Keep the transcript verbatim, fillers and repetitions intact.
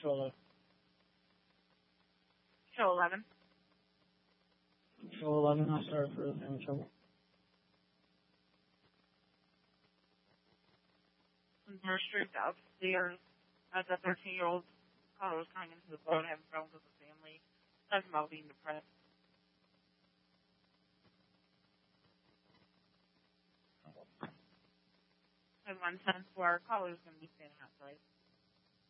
Show eleven. Show eleven. Show eleven. I'm sorry for the family trouble. Nurse street upstairs as a thirteen-year-old caller was coming into the boat having problems with the family, talking about being depressed. And one ten four, our caller is going to be standing outside.